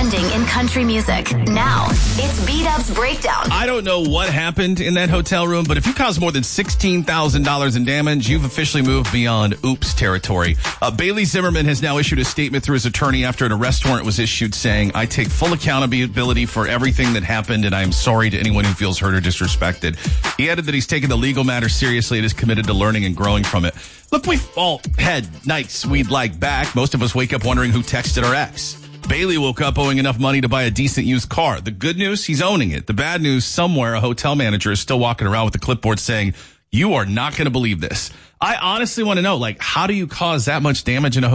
trending in country music. Now, it's B-Dub's Breakdown. I don't know what happened in that hotel room, but if you caused more than $16,000 in damage, you've officially moved beyond oops territory. Bailey Zimmerman has now issued a statement through his attorney after an arrest warrant was issued saying, I take full accountability for everything that happened, and I am sorry to anyone who feels hurt or disrespected. He added that he's taken the legal matter seriously and is committed to learning and growing from it. Look, we've all had nights we'd like back. Most of us wake up wondering who texted our ex. Bailey woke up owing enough money to buy a decent used car. The good news, he's owning it. The bad news, somewhere a hotel manager is still walking around with a clipboard saying, you are not going to believe this. I honestly want to know, how do you cause that much damage in a